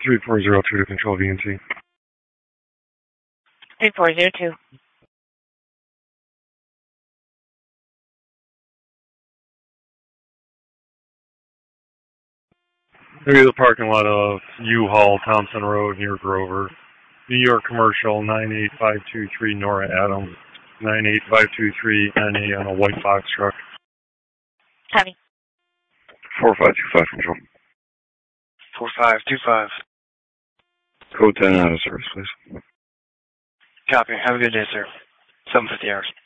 3402 to control VNC. 3402. Maybe the parking lot of U-Haul, Thompson Road, near Grover. New York Commercial, 98523 Nora Adams. 98523 NA on a white box truck. Copy. 4525 control. 4525. Code 10 out of service, please. Copy. Have a good day, sir. 750 hours.